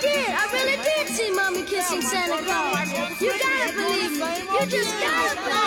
I really did see Mommy kissing Santa Claus. You gotta believe me. You just gotta believe me.